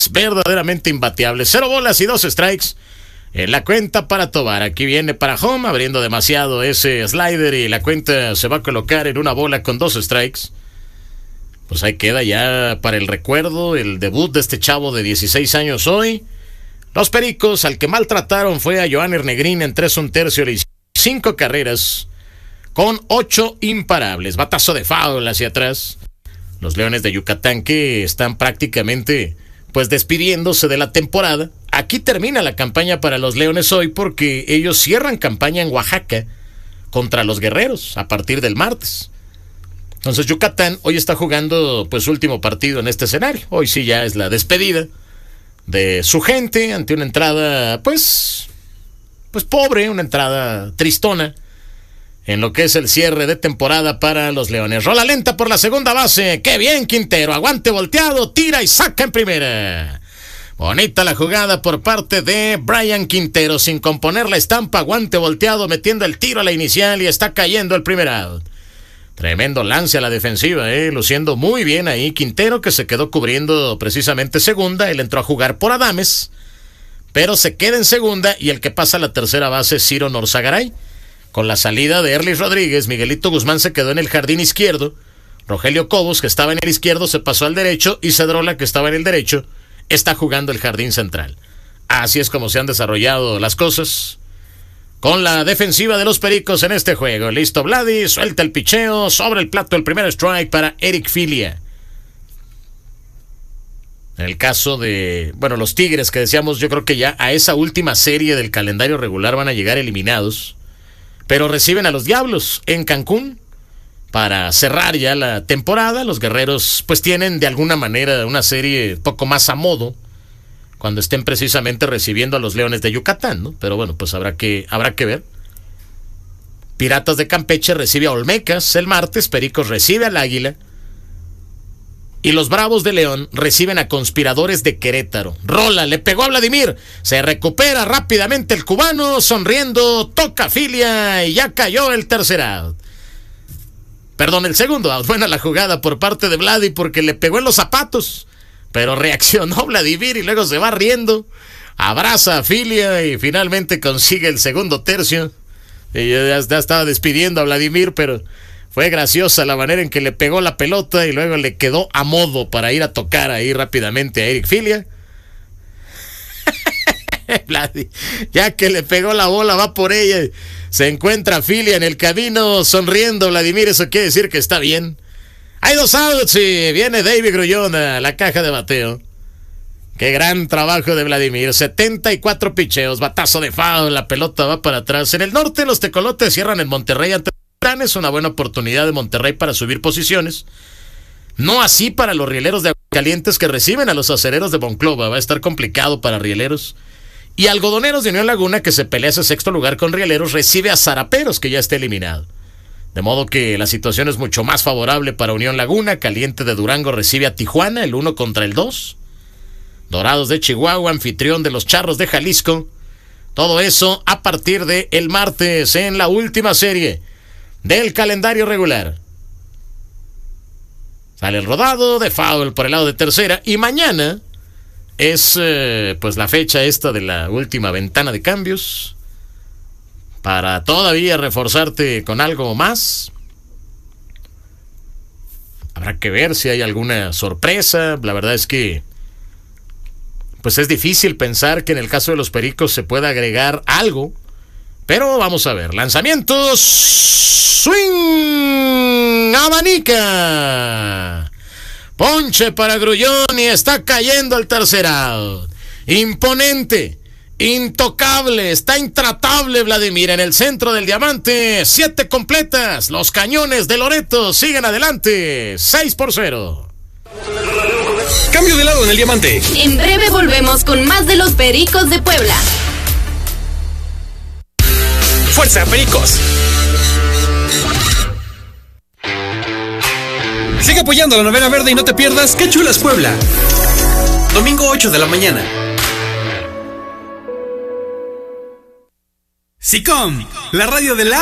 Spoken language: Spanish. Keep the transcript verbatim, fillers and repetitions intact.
verdaderamente imbateables. Cero bolas y dos strikes en la cuenta para Tovar. Aquí viene para home, abriendo demasiado ese slider y la cuenta se va a colocar en una bola con dos strikes. Pues ahí queda ya para el recuerdo el debut de este chavo de dieciséis años hoy. Los Pericos, al que maltrataron fue a Johanner Negrín en tres un tercio, le hicieron cinco carreras con ocho imparables. Batazo de foul hacia atrás. Los Leones de Yucatán que están prácticamente pues despidiéndose de la temporada. Aquí termina la campaña para los Leones hoy porque ellos cierran campaña en Oaxaca contra los Guerreros a partir del martes. Entonces Yucatán hoy está jugando pues su último partido en este escenario. Hoy sí ya es la despedida de su gente ante una entrada pues pues pobre, una entrada tristona en lo que es el cierre de temporada para los Leones. Rola lenta por la segunda base. ¡Qué bien, Quintero! Aguante volteado, tira y saca en primera. Bonita la jugada por parte de Brian Quintero, sin componer la estampa, aguante volteado, metiendo el tiro a la inicial y está cayendo el primer out. Tremendo lance a la defensiva, eh, luciendo muy bien ahí Quintero, que se quedó cubriendo precisamente segunda. Él entró a jugar por Adames, pero se queda en segunda y el que pasa a la tercera base es Ciro Norzagaray. Con la salida de Erlis Rodríguez, Miguelito Guzmán se quedó en el jardín izquierdo. Rogelio Cobos, que estaba en el izquierdo, se pasó al derecho y Cedrola, que estaba en el derecho, está jugando el jardín central. Así es como se han desarrollado las cosas con la defensiva de los Pericos en este juego. Listo Vladi, suelta el picheo, sobre el plato el primer strike para Eric Filia. En el caso de, bueno, los Tigres que decíamos, yo creo que ya a esa última serie del calendario regular van a llegar eliminados, pero reciben a los Diablos en Cancún para cerrar ya la temporada. Los Guerreros pues tienen de alguna manera una serie poco más a modo cuando estén precisamente recibiendo a los Leones de Yucatán, ¿no? Pero bueno, pues habrá que, habrá que ver. Piratas de Campeche recibe a Olmecas el martes, Pericos recibe al Águila y los Bravos de León reciben a Conspiradores de Querétaro. Rola, le pegó a Vladimir, se recupera rápidamente el cubano, sonriendo, toca Filia y ya cayó el tercer out. Perdón, el segundo out. Buena la jugada por parte de Vladi porque le pegó en los zapatos, pero reaccionó Vladimir y luego se va riendo, abraza a Filia y finalmente consigue el segundo tercio. Y ya, ya estaba despidiendo a Vladimir, pero fue graciosa la manera en que le pegó la pelota y luego le quedó a modo para ir a tocar ahí rápidamente a Eric Filia. Vladi, ya que le pegó la bola, va por ella. Se encuentra Filia en el camino sonriendo. Vladimir, eso quiere decir que está bien. Hay dos outs y viene David Grullón a la caja de bateo. Qué gran trabajo de Vladimir. setenta y cuatro picheos, batazo de foul, la pelota va para atrás. En el norte los tecolotes cierran en Monterrey ante es una buena oportunidad de Monterrey para subir posiciones. No así para los rieleros de Aguascalientes que reciben a los acereros de Monclova. Va a estar complicado para rieleros. Y Algodoneros de Unión Laguna, que se pelea ese sexto lugar con rieleros, recibe a Zaraperos, que ya está eliminado. De modo que la situación es mucho más favorable para Unión Laguna. Caliente de Durango recibe a Tijuana, el uno contra el dos. Dorados de Chihuahua, anfitrión de los Charros de Jalisco. Todo eso a partir de el martes en la última serie del calendario regular. Sale el rodado de foul por el lado de tercera y mañana es eh, pues la fecha esta de la última ventana de cambios para todavía reforzarte con algo más. Habrá que ver si hay alguna sorpresa. La verdad es que pues es difícil pensar que en el caso de los Pericos se pueda agregar algo. Pero vamos a ver. Lanzamientos. Swing. Abanica. Ponche para Grullón y está cayendo el tercer out. Imponente. Intocable. Está intratable Vladimir en el centro del diamante. Siete completas. Los Cañones de Loreto siguen adelante. Seis por cero. Cambio de lado en el diamante. En breve volvemos con más de los Pericos de Puebla. ¡Fuerza, Pericos! Sigue apoyando la novena verde y no te pierdas ¡Qué chulas Puebla! Domingo ocho de la mañana. SICOM, la radio de la